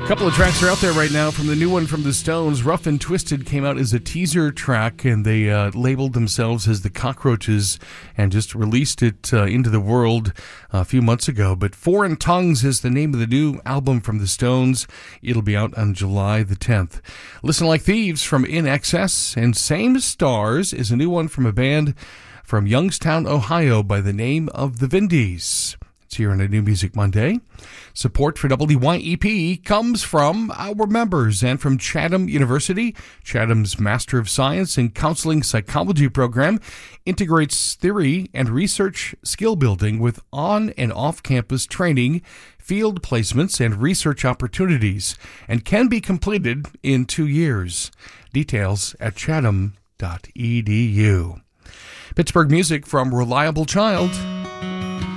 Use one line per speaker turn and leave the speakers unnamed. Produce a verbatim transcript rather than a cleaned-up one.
couple of tracks are out there right now from the new one from the Stones. Rough and Twisted came out as a teaser track, and they uh, labeled themselves as the Cockroaches and just released it uh, into the world a few months ago. But Foreign Tongues is the name of the new album from the Stones. It'll be out on July the tenth. Listen Like Thieves from In Excess, and Same Stars is a new one from a band from Youngstown, Ohio by the name of the Vindies. It's here on a New Music Monday. Support for W Y E P comes from our members and from Chatham University. Chatham's Master of Science in Counseling Psychology program integrates theory and research skill building with on- and off-campus training, field placements, and research opportunities, and can be completed in two years. Details at chatham dot e d u. Pittsburgh music from Reliable Child.